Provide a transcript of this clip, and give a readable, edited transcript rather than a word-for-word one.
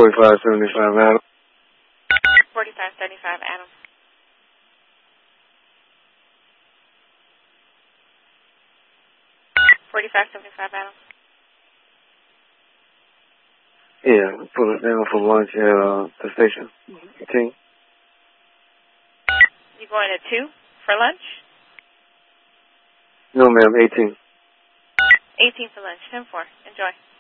4575 Adam. 4575 Adam. Adam. Yeah, put us down for lunch at the station. 18. You going at 2 for lunch? No, ma'am, 18. 18 for lunch. 10-4. Enjoy.